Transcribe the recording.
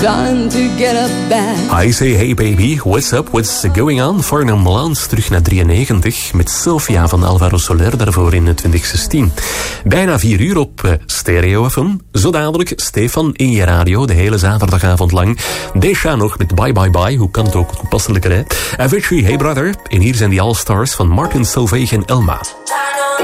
Time to get up back. I say hey baby, what's up, what's going on? Farnham Lance terug naar 93 met Sofia van Alvaro Soler daarvoor in 2016. Bijna 4 uur op Stereo FM. Zo dadelijk Stefan in je radio de hele zaterdagavond lang. Desha nog met Bye Bye Bye, hoe kan het ook toepasselijker hè? Avicii, Hey Brother. En hier zijn die All-Stars van Martin Solveig en Elma.